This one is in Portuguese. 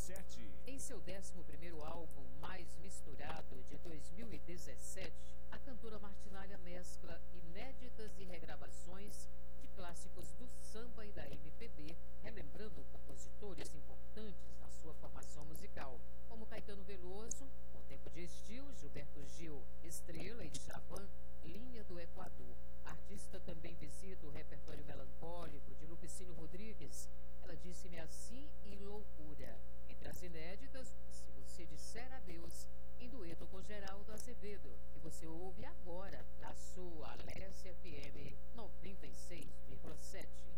97. Em seu 11º álbum mais misturado de 2017, a cantora Martinália mescla inéditas e regravações de clássicos do samba e da MPB, relembrando compositores importantes na sua formação musical, como Caetano Veloso, Com Tempo de Estio, Gilberto Gil, Estrela e Djavan, Linha do Equador. Artista também visita o repertório melancólico de Lupicínio Rodrigues. Ela disse-me assim e Loucura. Entre as inéditas, Se Você Disser Adeus, em dueto com Geraldo Azevedo, que você ouve agora na sua Alessia FM 96,7.